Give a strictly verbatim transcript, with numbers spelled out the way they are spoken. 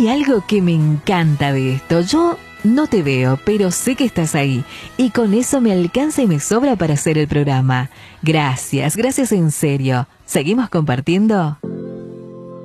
Hay algo que me encanta de esto. Yo no te veo, pero sé que estás ahí. Y con eso me alcanza y me sobra para hacer el programa. Gracias, gracias en serio. ¿Seguimos compartiendo?